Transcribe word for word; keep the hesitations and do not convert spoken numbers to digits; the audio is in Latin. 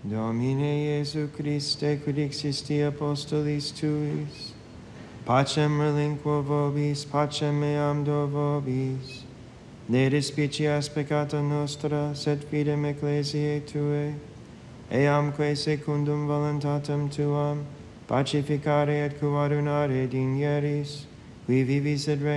Domine Iesu Christe, quid existi apostolis tuis, pacem relinquo vobis, pacem meam do vobis. Ne despicias peccata nostra, sed fidem ecclesiae Tuae, eamque secundum voluntatem Tuam, pacificare et coadunare digneris, qui vivis et